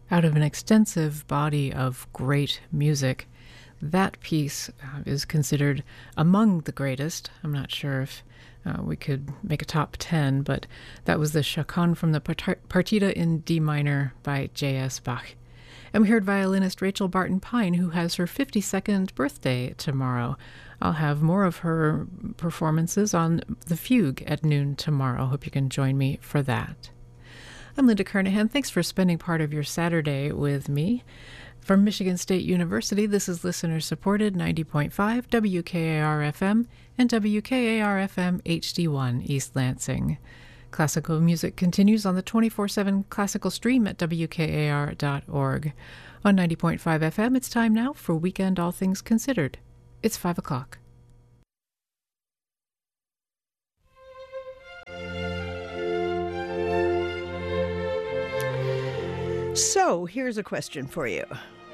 Out of an extensive body of great music, that piece is considered among the greatest. I'm not sure if we could make a top 10, but that was the Chaconne from the Partita in D minor by J.S. Bach. And we heard violinist Rachel Barton Pine, who has her 52nd birthday tomorrow. I'll have more of her performances on the Fugue at noon tomorrow. Hope you can join me for that. I'm Linda Kernahan. Thanks for spending part of your Saturday with me. From Michigan State University, this is listener-supported 90.5 WKAR-FM and WKAR-FM HD1 East Lansing. Classical music continues on the 24/7 classical stream at WKAR.org. On 90.5 FM, it's time now for Weekend All Things Considered. It's 5 o'clock. So, here's a question for you.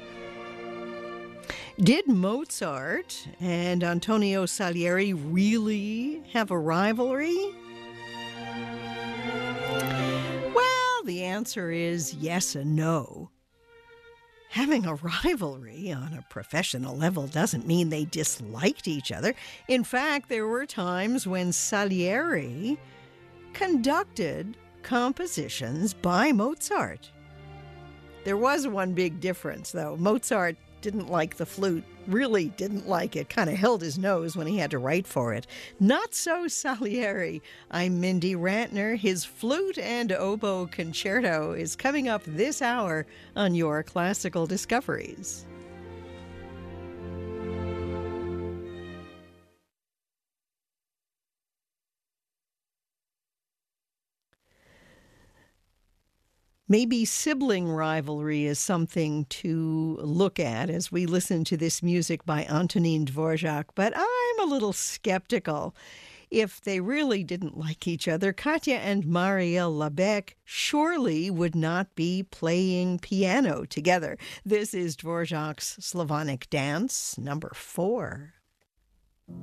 Did Mozart and Antonio Salieri really have a rivalry? Well, the answer is yes and no. Having a rivalry on a professional level doesn't mean they disliked each other. In fact, there were times when Salieri conducted compositions by Mozart. There was one big difference, though. Mozart didn't like the flute, really didn't like it, kind of held his nose when he had to write for it. Not so Salieri. I'm Mindy Rantner. His flute and oboe concerto is coming up this hour on Your Classical Discoveries. Maybe sibling rivalry is something to look at as we listen to this music by Antonin Dvorak, but I'm a little skeptical. If they really didn't like each other, Katya and Marielle Labec surely would not be playing piano together. This is Dvorak's Slavonic Dance, number 4.